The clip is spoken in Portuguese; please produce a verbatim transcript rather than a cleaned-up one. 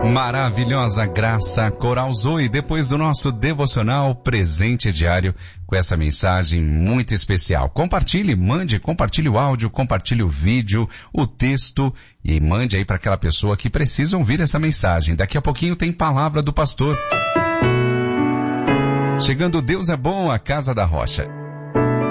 Maravilhosa graça, Coral Zoe, depois do nosso devocional presente diário com essa mensagem muito especial. Compartilhe, mande, compartilhe o áudio, compartilhe o vídeo, o texto e mande aí para aquela pessoa que precisa ouvir essa mensagem. Daqui a pouquinho tem palavra do pastor. Chegando Deus é Bom, a Casa da Rocha.